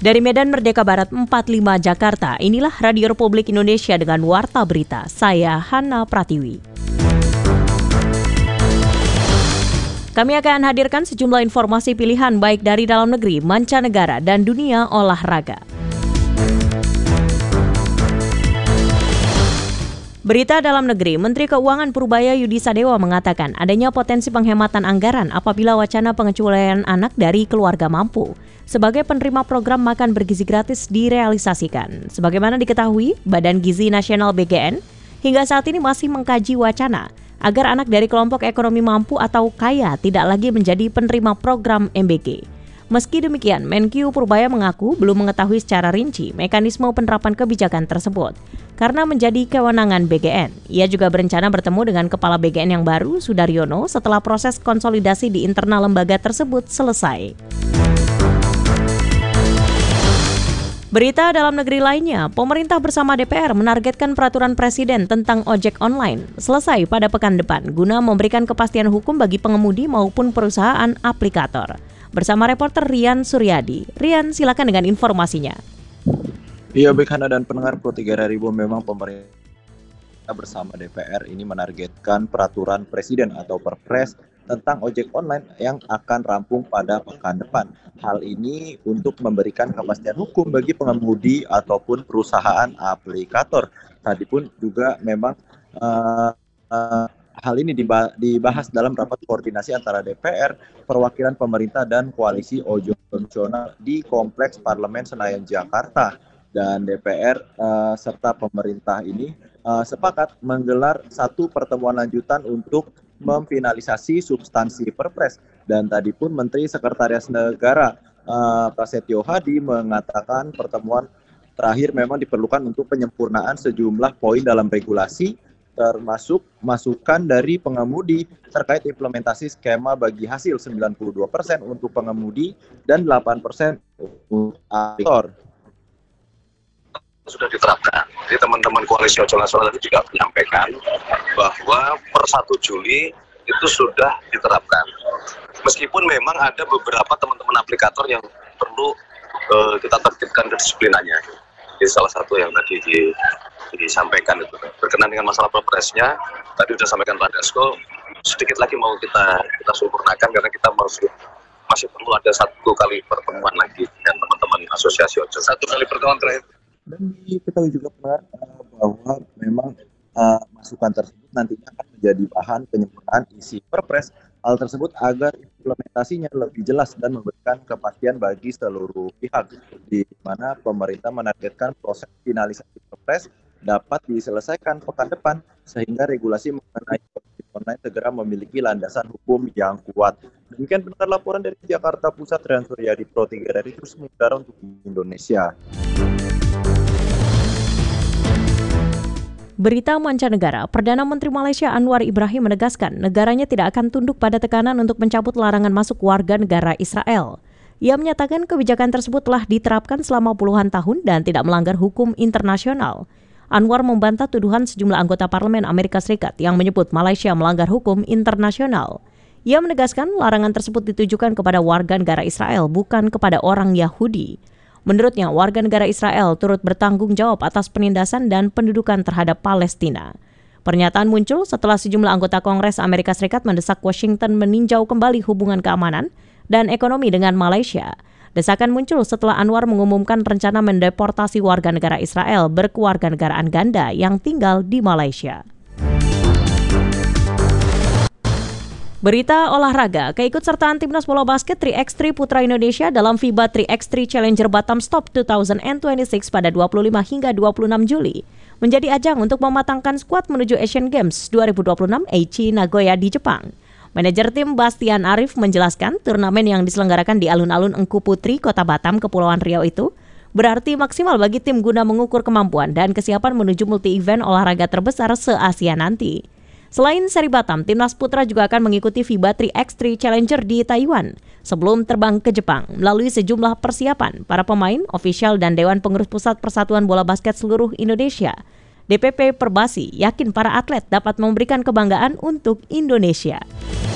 Dari Medan Merdeka Barat 45 Jakarta, inilah Radio Republik Indonesia dengan Warta Berita. Saya Hana Pratiwi. Kami akan hadirkan sejumlah informasi pilihan baik dari dalam negeri, mancanegara, dan dunia olahraga. Berita dalam negeri, Menteri Keuangan Purbaya Yudi Sadewa mengatakan adanya potensi penghematan anggaran apabila wacana pengecualian anak dari keluarga mampu sebagai penerima program makan bergizi gratis direalisasikan. Sebagaimana diketahui, Badan Gizi Nasional BGN hingga saat ini masih mengkaji wacana agar anak dari kelompok ekonomi mampu atau kaya tidak lagi menjadi penerima program MBG. Meski demikian, Menkyu Purbaya mengaku belum mengetahui secara rinci mekanisme penerapan kebijakan tersebut karena menjadi kewenangan BGN. Ia juga berencana bertemu dengan Kepala BGN yang baru, Sudaryono, setelah proses konsolidasi di internal lembaga tersebut selesai. Berita dalam negeri lainnya, pemerintah bersama DPR menargetkan peraturan presiden tentang ojek online selesai pada pekan depan guna memberikan kepastian hukum bagi pengemudi maupun perusahaan aplikator. Bersama reporter Rian Suryadi. Rian, silakan dengan informasinya. Iya, baik Hana dan pendengar Pro 3.000, memang pemerintah bersama DPR ini menargetkan peraturan presiden atau Perpres tentang ojek online yang akan rampung pada pekan depan. Hal ini untuk memberikan kepastian hukum bagi pengemudi ataupun perusahaan aplikator. Tadi pun juga memang hal ini dibahas dalam rapat koordinasi antara DPR, perwakilan pemerintah dan koalisi ojol nasional di Kompleks Parlemen Senayan Jakarta. Dan DPR serta pemerintah ini sepakat menggelar satu pertemuan lanjutan untuk memfinalisasi substansi Perpres. Dan tadi pun Menteri Sekretaris Negara Prasetyo Hadi mengatakan pertemuan terakhir memang diperlukan untuk penyempurnaan sejumlah poin dalam regulasi, termasuk masukan dari pengemudi terkait implementasi skema bagi hasil 92% untuk pengemudi dan 8% untuk aplikator. Sudah diterapkan. Jadi teman-teman koalisi ojol nasional tadi juga menyampaikan bahwa per 1 Juli itu sudah diterapkan. Meskipun memang ada beberapa teman-teman aplikator yang perlu kita tertibkan kedisiplinannya. Jadi salah satu yang tadi disampaikan itu berkenaan dengan masalah Perpresnya, tadi sudah sampaikan Pak Dasko, sedikit lagi mau kita sempurnakan karena kita masih perlu ada 1 kali pertemuan lagi dengan teman-teman asosiasi ojol. 1 kali pertemuan terakhir. Dan diketahui juga bahwa memang masukan tersebut nantinya akan menjadi bahan penyempurnaan isi Perpres. Hal tersebut agar implementasinya lebih jelas dan memberikan kepastian bagi seluruh pihak, di mana pemerintah menargetkan proses finalisasi Perpres dapat diselesaikan pekan depan sehingga regulasi mengenai ojek online segera memiliki landasan hukum yang kuat. Demikian pendengar laporan dari Jakarta Pusat, Rian Suryadi, Pro 3.000 terus mengudara untuk Indonesia. Berita mancanegara, Perdana Menteri Malaysia Anwar Ibrahim menegaskan negaranya tidak akan tunduk pada tekanan untuk mencabut larangan masuk warga negara Israel. Ia menyatakan kebijakan tersebut telah diterapkan selama puluhan tahun dan tidak melanggar hukum internasional. Anwar membantah tuduhan sejumlah anggota parlemen Amerika Serikat yang menyebut Malaysia melanggar hukum internasional. Ia menegaskan larangan tersebut ditujukan kepada warga negara Israel, bukan kepada orang Yahudi. Menurutnya, warga negara Israel turut bertanggung jawab atas penindasan dan pendudukan terhadap Palestina. Pernyataan muncul setelah sejumlah anggota Kongres Amerika Serikat mendesak Washington meninjau kembali hubungan keamanan dan ekonomi dengan Malaysia. Desakan muncul setelah Anwar mengumumkan rencana mendeportasi warga negara Israel berkewarganegaraan ganda yang tinggal di Malaysia. Berita olahraga, keikutsertaan timnas bola basket 3x3 Putra Indonesia dalam FIBA 3x3 Challenger Batam Stop 2026 pada 25 hingga 26 Juli menjadi ajang untuk mematangkan skuad menuju Asian Games 2026 Aichi Nagoya di Jepang. Manajer tim Bastian Arif menjelaskan turnamen yang diselenggarakan di alun-alun Engku Putri, Kota Batam, Kepulauan Riau itu berarti maksimal bagi tim guna mengukur kemampuan dan kesiapan menuju multi-event olahraga terbesar se-Asia nanti. Selain seri Batam, timnas putra juga akan mengikuti FIBA 3x3 Challenger di Taiwan sebelum terbang ke Jepang. Melalui sejumlah persiapan, para pemain, ofisial, dan Dewan Pengurus Pusat Persatuan Bola Basket Seluruh Indonesia DPP Perbasi yakin para atlet dapat memberikan kebanggaan untuk Indonesia.